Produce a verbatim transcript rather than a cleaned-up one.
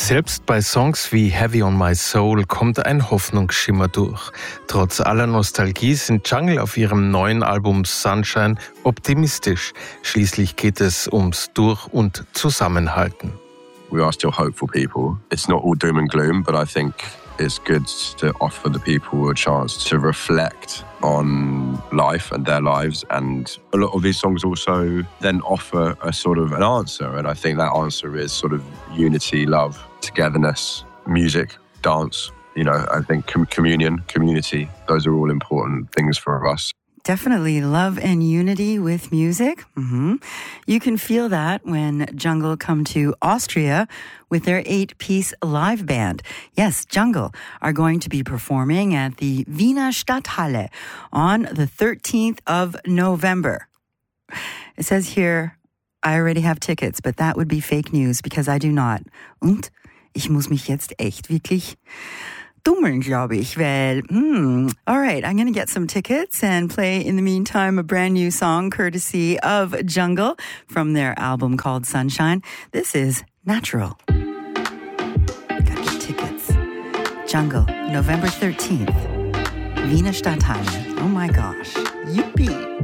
Selbst bei Songs wie Heavy on My Soul kommt ein Hoffnungsschimmer durch. Trotz aller Nostalgie sind Jungle auf ihrem neuen Album Sunshine optimistisch. Schließlich geht es ums Durch- und Zusammenhalten. We are still hopeful people. It's not all doom and gloom, but I think it's good to offer the people a chance to reflect on life and their lives. And a lot of these songs also then offer a sort of an answer. And I think that answer is sort of unity, love, togetherness, music, dance. You know, I think com- communion, community, those are all important things for us. Definitely love and unity with music. Mm-hmm. You can feel that when Jungle come to Austria with their eight-piece live band. Yes, Jungle are going to be performing at the Wiener Stadthalle on the thirteenth of November. It says here, I already have tickets, but that would be fake news because I do not. Und ich muss mich jetzt echt wirklich dummeln, glaube ich, weil, hmm, all right, I'm going to get some tickets and play, in the meantime, a brand new song courtesy of Jungle from their album called Sunshine. This is Natural. Got your tickets. Jungle, November thirteenth, Wiener Stadthalle. Oh my gosh. Yippee.